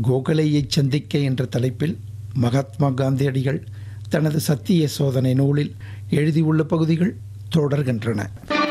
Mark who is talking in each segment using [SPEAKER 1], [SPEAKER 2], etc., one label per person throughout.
[SPEAKER 1] கோகலேயை சந்திக்க என்ற தலைப்பில் மகாத்மா காந்தியடிகள் தனது சத்திய சோதனை நூலில் எழுதியுள்ள பகுதிகள் தொடர்கின்றன.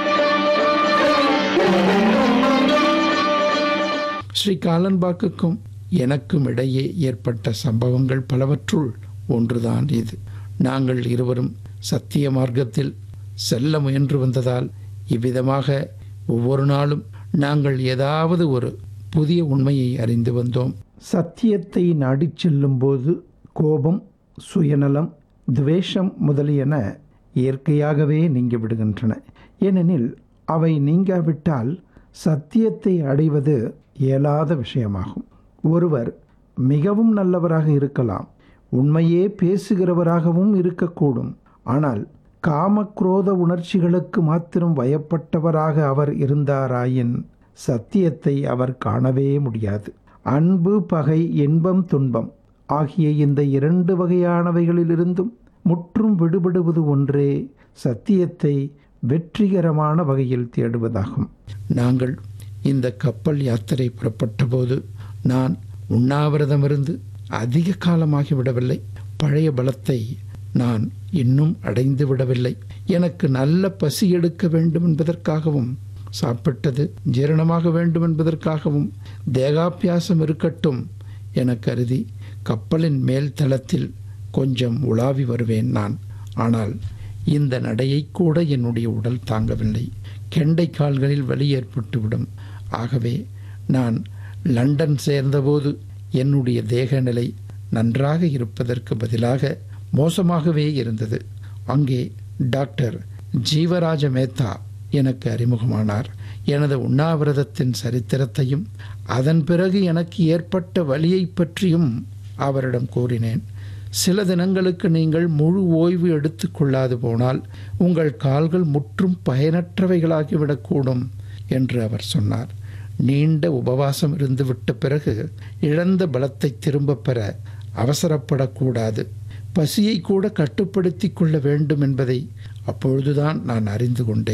[SPEAKER 1] ஸ்ரீ காலன்பாக்குக்கும் எனக்கும் இடையே ஏற்பட்ட சம்பவங்கள் பலவற்றுள் ஒன்றுதான் இது. நாங்கள் இருவரும் சத்திய மார்க்கத்தில் செல்ல முயன்று வந்ததால் இவ்விதமாக ஒவ்வொரு நாளும் நாங்கள் ஏதாவது ஒரு புதிய உண்மையை அறிந்து வந்தோம். சத்தியத்தை நாடிச் செல்லும் போது கோபம், சுயநலம், துவேஷம் முதலியன இயற்கையாகவே நீங்கிவிடுகின்றன. ஏனெனில் அவை நீங்காவிட்டால் சத்தியத்தை அடைவது இயலாத விஷயமாகும். ஒருவர் மிகவும் நல்லவராக இருக்கலாம், உண்மையே பேசுகிறவராகவும் இருக்கக்கூடும். ஆனால் காமக்ரோத உணர்ச்சிகளுக்கு மாத்திரம் வயப்பட்டவராக அவர் இருந்தாராயின் சத்தியத்தை அவர் காணவே முடியாது. அன்பு, பகை, இன்பம், துன்பம் ஆகிய இந்த இரண்டு வகையானவைகளிலிருந்தும் முற்றும் விடுபடுவது ஒன்றே சத்தியத்தை வெற்றிகரமான வகையில் தேடுவதாகும். நாங்கள் இந்த கப்பல் யாத்திரை புறப்பட்ட போது நான் உண்ணாவிரதமிருந்து அதிக காலமாகிவிடவில்லை. பழைய பலத்தை நான் இன்னும் அடைந்து விடவில்லை. எனக்கு நல்ல பசி எடுக்க வேண்டும் என்பதற்காகவும், சாப்பிட்டது ஜீரணமாக வேண்டும் என்பதற்காகவும் தேகாபியாசம் இருக்கட்டும் என கருதி கப்பலின் மேல் தளத்தில் கொஞ்சம் உலாவி வருவேன் நான். ஆனால் இந்த நடையை கூட என்னுடைய உடல் தாங்கவில்லை. கெண்டை கால்களில் வலி ஏற்பட்டுவிடும். ஆகவே நான் லண்டன் சேர்ந்தபோது என்னுடைய தேக நிலை நன்றாக இருப்பதற்கு பதிலாக மோசமாகவே இருந்தது. அங்கே டாக்டர் ஜீவராஜ மேத்தா எனக்கு அறிமுகமானார். எனது உண்ணாவிரதத்தின் சரித்திரத்தையும் அதன் பிறகு எனக்கு ஏற்பட்ட வலியை பற்றியும் அவரிடம் கூறினேன். சில தினங்களுக்கு நீங்கள் முழு ஓய்வு எடுத்துக்கொள்ளாது போனால் உங்கள் கால்கள் முற்றும் பயனற்றவைகளாகிவிடக்கூடும் என்று அவர் சொன்னார். நீண்ட உபவாசம் இருந்துவிட்ட பிறகு இழந்த பலத்தை திரும்ப பெற அவசரப்படக்கூடாது. பசியை கூட கட்டுப்படுத்தி கொள்ள வேண்டும் என்பதை அப்பொழுதுதான் நான் அறிந்து கொண்டேன்.